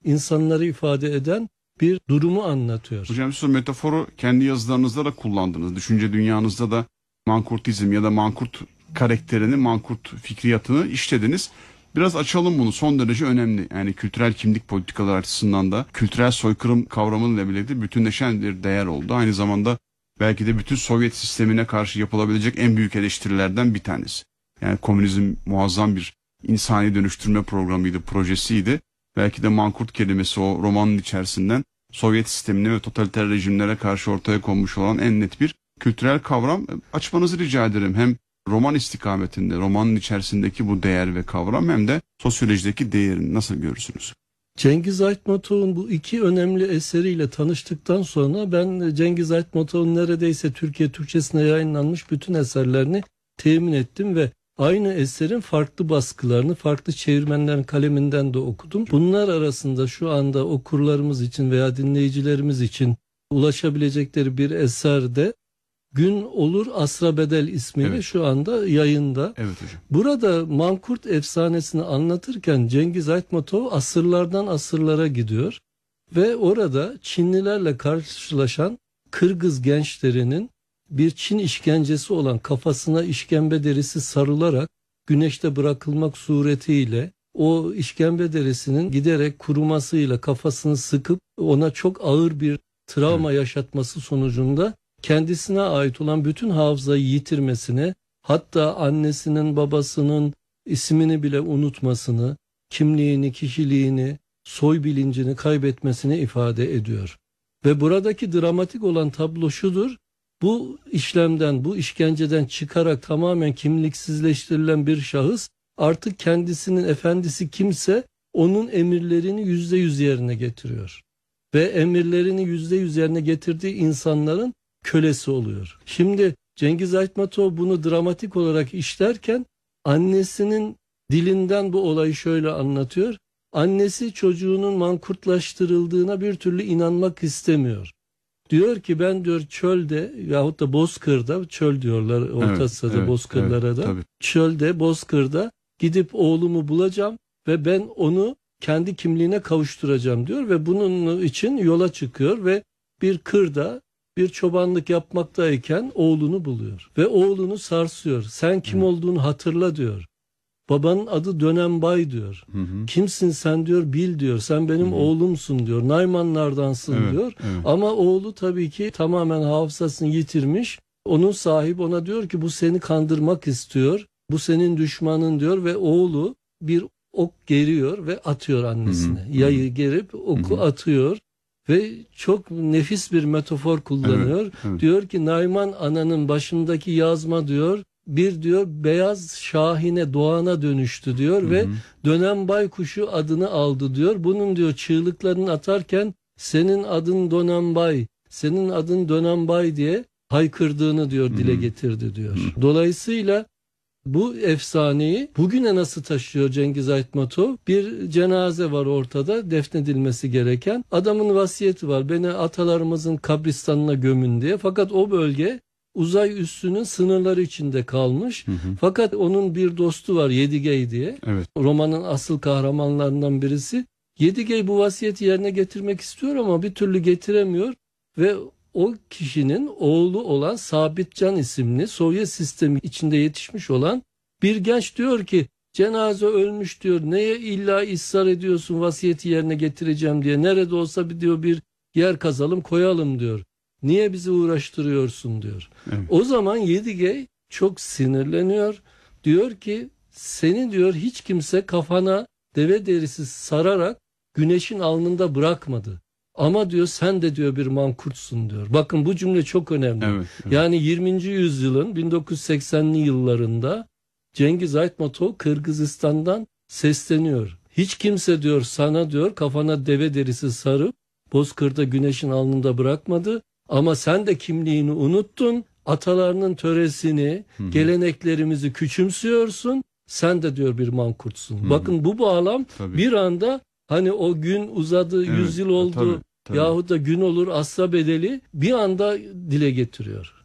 insanları ifade eden bir durumu anlatıyor. Hocam siz o metaforu kendi yazılarınızda da kullandınız. Düşünce dünyanızda da mankurtizm ya da mankurt karakterini, mankurt fikriyatını işlediniz. Biraz açalım bunu, son derece önemli. Yani kültürel kimlik politikaları açısından da kültürel soykırım kavramıyla birlikte bütünleşen bir değer oldu. Aynı zamanda belki de bütün Sovyet sistemine karşı yapılabilecek en büyük eleştirilerden bir tanesi. Yani komünizm muazzam bir insani dönüştürme programıydı, projesiydi. Belki de mankurt kelimesi o romanın içerisinden Sovyet sistemine ve totaliter rejimlere karşı ortaya konmuş olan en net bir kültürel kavram. Açmanızı rica ederim. Hem roman istikametinde, romanın içerisindeki bu değer ve kavram hem de sosyolojideki değerini nasıl görürsünüz? Cengiz Aytmatov'un bu iki önemli eseriyle tanıştıktan sonra ben Cengiz Aytmatov'un neredeyse Türkiye Türkçesine yayınlanmış bütün eserlerini temin ettim ve aynı eserin farklı baskılarını farklı çevirmenlerin kaleminden de okudum. Bunlar arasında şu anda okurlarımız için veya dinleyicilerimiz için ulaşabilecekleri bir eserde Gün Olur Asra Bedel ismiyle şu anda yayında. Evet hocam. Burada mankurt efsanesini anlatırken Cengiz Aytmatov asırlardan asırlara gidiyor ve orada Çinlilerle karşılaşan Kırgız gençlerinin bir Çin işkencesi olan kafasına işkembe derisi sarılarak güneşte bırakılmak suretiyle o işkembe derisinin giderek kurumasıyla kafasını sıkıp ona çok ağır bir travma yaşatması sonucunda kendisine ait olan bütün hafızayı yitirmesine, hatta annesinin, babasının ismini bile unutmasını, kimliğini, kişiliğini, soy bilincini kaybetmesini ifade ediyor. Ve buradaki dramatik olan tablo şudur: bu işlemden, bu işkenceden çıkarak tamamen kimliksizleştirilen bir şahıs artık kendisinin efendisi kimse onun emirlerini %100 yerine getiriyor. Ve emirlerini %100 yerine getirdiği insanların kölesi oluyor. Şimdi Cengiz Aytmatov bunu dramatik olarak işlerken annesinin dilinden bu olayı şöyle anlatıyor. Annesi çocuğunun mankurtlaştırıldığına bir türlü inanmak istemiyor. Diyor ki ben diyor çölde yahut da bozkırda, çöl diyorlar Orta Asya'da bozkırlara da. Tabii. Çölde, bozkırda gidip oğlumu bulacağım ve ben onu kendi kimliğine kavuşturacağım diyor ve bunun için yola çıkıyor ve bir kırda bir çobanlık yapmaktayken oğlunu buluyor ve oğlunu sarsıyor. Sen kim olduğunu hatırla diyor. Babanın adı Dönembay diyor. Kimsin sen diyor, bil diyor. Sen benim oğlumsun diyor. Naymanlardansın diyor. Ama oğlu tabii ki tamamen hafızasını yitirmiş. Onun sahibi ona diyor ki bu seni kandırmak istiyor. Bu senin düşmanın diyor ve oğlu bir ok geriyor ve atıyor annesine. Yayı gerip oku atıyor. Ve çok nefis bir metafor kullanıyor. Diyor ki Nayman ananın başındaki yazma diyor bir diyor beyaz şahine doğana dönüştü diyor ve dönen baykuşu adını aldı diyor. Bunun diyor çığlıklarını atarken senin adın Dönembay, senin adın Dönembay diye haykırdığını diyor dile getirdi diyor. Dolayısıyla bu efsaneyi bugüne nasıl taşıyor Cengiz Aytmatov? Bir cenaze var ortada, defnedilmesi gereken. Adamın vasiyeti var, beni atalarımızın kabristanına gömün diye. Fakat o bölge uzay üssünün sınırları içinde kalmış. Fakat onun bir dostu var, Yedigey diye. Romanın asıl kahramanlarından birisi. Yedigey bu vasiyeti yerine getirmek istiyor ama bir türlü getiremiyor ve o kişinin oğlu olan Sabitcan isimli Sovyet sistemi içinde yetişmiş olan bir genç diyor ki cenaze ölmüş diyor, neye illa ısrar ediyorsun vasiyeti yerine getireceğim diye, nerede olsa bir diyor bir yer kazalım koyalım diyor. Niye bizi uğraştırıyorsun diyor. O zaman Yedigey çok sinirleniyor. Diyor ki seni diyor hiç kimse kafana deve derisi sararak güneşin alnında bırakmadı. Ama diyor sen de diyor bir mankurtsun diyor. Bakın bu cümle çok önemli. Yani 20. yüzyılın 1980'li yıllarında Cengiz Aytmatov Kırgızistan'dan sesleniyor. Hiç kimse diyor sana diyor kafana deve derisi sarıp bozkırda güneşin alnında bırakmadı. Ama sen de kimliğini unuttun. Atalarının töresini, geleneklerimizi küçümsüyorsun. Sen de diyor bir mankurtsun. Bakın bu bağlam bir anda hani o gün uzadı, 100 yıl oldu yahut da gün olur asra bedeli bir anda dile getiriyor.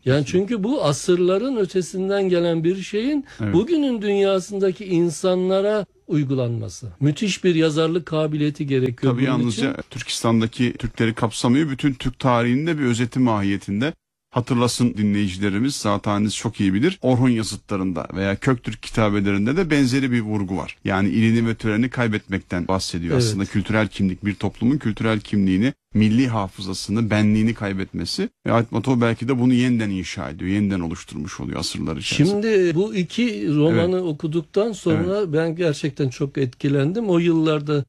Yani çünkü bu asırların ötesinden gelen bir şeyin bugünün dünyasındaki insanlara uygulanması. Müthiş bir yazarlık kabiliyeti gerekiyor Tabii bunun yalnızca için. Türkistan'daki Türkleri kapsamıyor. Bütün Türk tarihinin de bir özeti mahiyetinde. Hatırlasın dinleyicilerimiz, zaten çok iyi bilir. Orhun yazıtlarında veya Köktürk kitabelerinde de benzeri bir vurgu var. Yani ilini ve töreni kaybetmekten bahsediyor. Evet. Aslında kültürel kimlik, bir toplumun kültürel kimliğini, milli hafızasını, benliğini kaybetmesi. Ve Aytmatov belki de bunu yeniden inşa ediyor, yeniden oluşturmuş oluyor asırlar içerisinde. Şimdi bu iki romanı okuduktan sonra ben gerçekten çok etkilendim. O yıllarda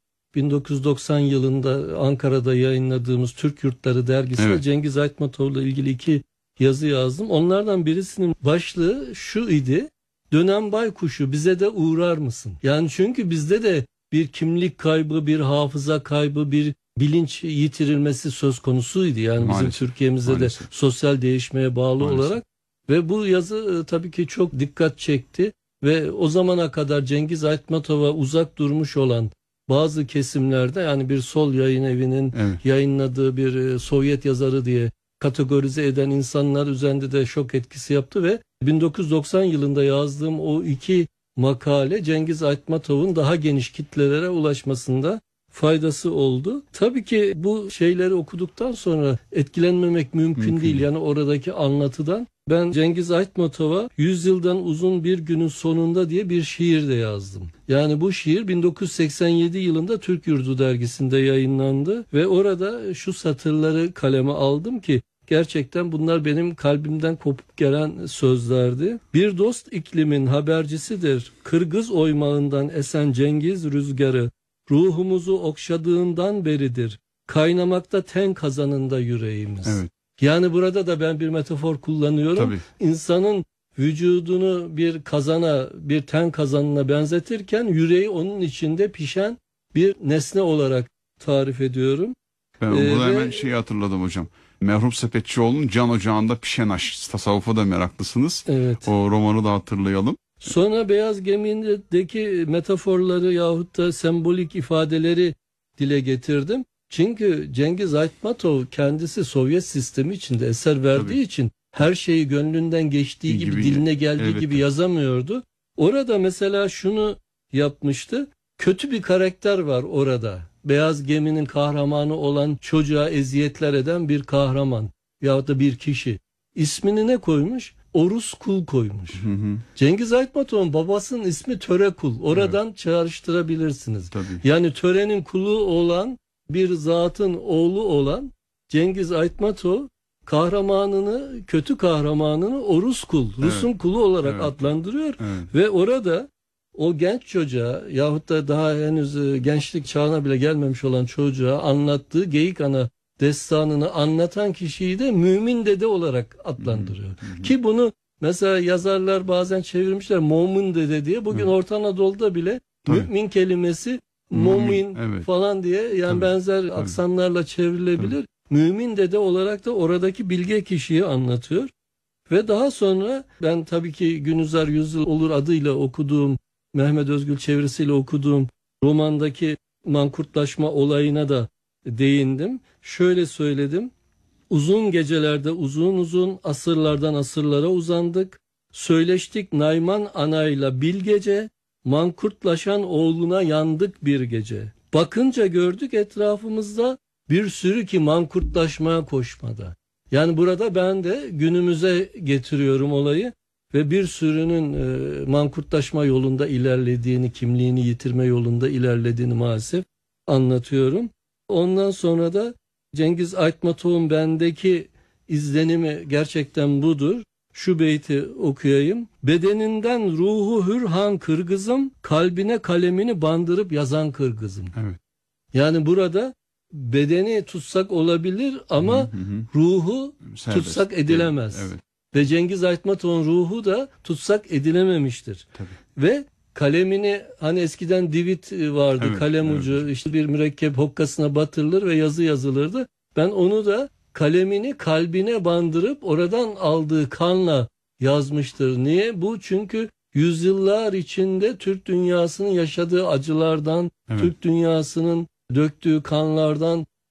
1990 yılında Ankara'da yayınladığımız Türk Yurtları dergisine Cengiz Aytmatov'la ilgili 2 yazı yazdım. Onlardan birisinin başlığı şu idi: "Dönen baykuşu bize de uğrar mısın?" Yani çünkü bizde de bir kimlik kaybı, bir hafıza kaybı, bir bilinç yitirilmesi söz konusuydu. Yani Maalesef, bizim Türkiye'mizde maalesef. de sosyal değişmeye bağlı Maalesef. olarak. Ve bu yazı tabii ki çok dikkat çekti ve o zamana kadar Cengiz Aytmatov'a uzak durmuş olan bazı kesimlerde, yani bir sol yayın evinin yayınladığı bir Sovyet yazarı diye kategorize eden insanlar üzerinde de şok etkisi yaptı ve 1990 yılında yazdığım o 2 makale Cengiz Aytmatov'un daha geniş kitlelere ulaşmasında faydası oldu. Tabii ki bu şeyleri okuduktan sonra etkilenmemek mümkün değil. Yani oradaki anlatıdan. Ben Cengiz Aytmatov'a "Yüzyıldan uzun bir günün sonunda" diye bir şiir de yazdım. Yani bu şiir 1987 yılında Türk Yurdu dergisinde yayınlandı ve orada şu satırları kaleme aldım ki gerçekten bunlar benim kalbimden kopup gelen sözlerdi. "Bir dost iklimin habercisidir, Kırgız oymağından esen Cengiz rüzgarı, ruhumuzu okşadığından beridir, kaynamakta ten kazanında yüreğimiz." Evet. Yani burada da ben bir metafor kullanıyorum. Tabii. İnsanın vücudunu bir kazana, bir ten kazanına benzetirken yüreği onun içinde pişen bir nesne olarak tarif ediyorum. Ben burada hemen şeyi hatırladım hocam. Merhum Sepetçioğlu'nun Can Ocağı'nda Pişen Aş. Tasavvufa da meraklısınız. Evet. O romanı da hatırlayalım. Sonra Beyaz Gemi'deki metaforları yahut da sembolik ifadeleri dile getirdim. Çünkü Cengiz Aytmatov kendisi Sovyet sistemi içinde eser verdiği için her şeyi gönlünden geçtiği gibi diline geldiği gibi yazamıyordu. Orada mesela şunu yapmıştı. Kötü bir karakter var orada. Beyaz Gemi'nin kahramanı olan çocuğa eziyetler eden bir kahraman yahut da bir kişi. İsmini ne koymuş? Orus Kul koymuş. Cengiz Aytmatov'un babasının ismi Törekul. Oradan çağrıştırabilirsiniz. Tabii. Yani törenin kulu olan bir zatın oğlu olan Cengiz Aytmatov kahramanını, kötü kahramanını Orus Kul, Rus'un kulu olarak adlandırıyor. Ve orada o genç çocuğa yahut da daha henüz gençlik çağına bile gelmemiş olan çocuğa anlattığı Geyik Ana destanını anlatan kişiyi de Mümin Dede olarak adlandırıyor. Ki bunu mesela yazarlar bazen çevirmişler Momun Dede diye. Bugün Orta Anadolu'da bile mümin kelimesi Momin falan diye yani benzer aksanlarla çevrilebilir. Mümin Dede olarak da oradaki bilge kişiyi anlatıyor. Ve daha sonra ben tabii ki Günüzar Yüzyıl Olur adıyla okuduğum, Mehmet Özgül çevirisiyle okuduğum romandaki mankurtlaşma olayına da değindim. Şöyle söyledim: "Uzun gecelerde uzun uzun, asırlardan asırlara uzandık. Söyleştik Nayman anayla bilgece, mankurtlaşan oğluna yandık bir gece. Bakınca gördük etrafımızda bir sürü ki mankurtlaşmaya koşmada." Yani burada ben de günümüze getiriyorum olayı ve bir sürünün mankurtlaşma yolunda ilerlediğini, kimliğini yitirme yolunda ilerlediğini maalesef anlatıyorum. Ondan sonra da Cengiz Aytmatov'un bendeki izlenimi gerçekten budur. Şu beyti okuyayım. "Bedeninden ruhu hürhan Kırgızım, kalbine kalemini bandırıp yazan Kırgızım." Evet. Yani burada bedeni tutsak olabilir ama ruhu Serbest. tutsak edilemez. Evet. Ve Cengiz Aytmatov'un ruhu da tutsak edilememiştir. Tabii. Ve kalemini, hani eskiden divit vardı, kalem ucu, işte bir mürekkep hokkasına batırılır ve yazı yazılırdı. Ben onu da kalemini kalbine bandırıp oradan aldığı kanla yazmıştır. Niye? Bu çünkü yüzyıllar içinde Türk dünyasının yaşadığı acılardan, Türk dünyasının döktüğü kanlardan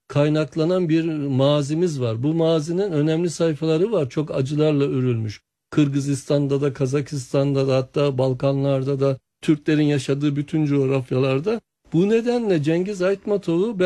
kaynaklanan bir mazimiz var. Bu mazinin önemli sayfaları var. Çok acılarla örülmüş. Kırgızistan'da da, Kazakistan'da da, hatta Balkanlarda da, Türklerin yaşadığı bütün coğrafyalarda. Bu nedenle Cengiz Aytmatov'u